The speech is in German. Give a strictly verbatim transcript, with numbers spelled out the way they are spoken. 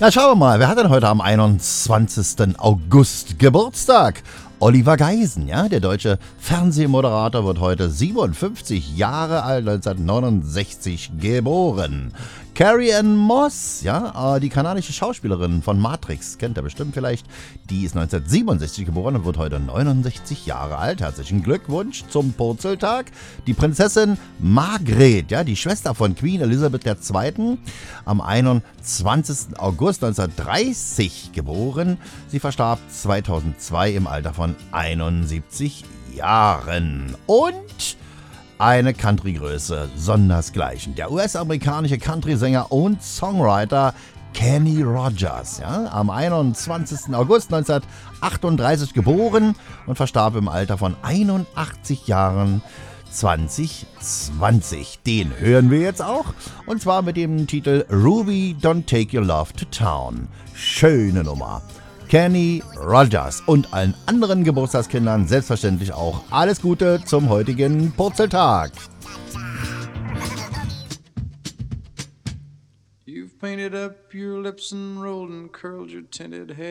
Na, schauen wir mal, wer hat denn heute am einundzwanzigsten August Geburtstag? Oliver Geisen, ja, der deutsche Fernsehmoderator, wird heute siebenundfünfzig Jahre alt, neunzehnhundertneunundsechzig geboren. Carrie-Anne Moss, ja, die kanadische Schauspielerin von Matrix, kennt ihr bestimmt vielleicht, die ist neunzehnhundertsiebenundsechzig geboren und wird heute neunundsechzig Jahre alt. Herzlichen Glückwunsch zum Purzeltag. Die Prinzessin Margret, ja, die Schwester von Queen Elizabeth der Zweite, am einundzwanzigsten August neunzehnhundertdreißig geboren. Sie verstarb zweitausendzwei im Alter von einundsiebzig Jahren. Und eine Country-Größe, sondersgleichen. Der U S-amerikanische Country-Sänger und Songwriter Kenny Rogers, ja, am einundzwanzigsten August neunzehnhundertachtunddreißig geboren und verstarb im Alter von einundachtzig Jahren zwanzig zwanzig. Den hören wir jetzt auch, und zwar mit dem Titel Ruby, Don't Take Your Love to Town. Schöne Nummer. Kenny Rogers und allen anderen Geburtstagskindern selbstverständlich auch alles Gute zum heutigen Purzeltag. You've painted up your lips and rolled and curled your tinted hair.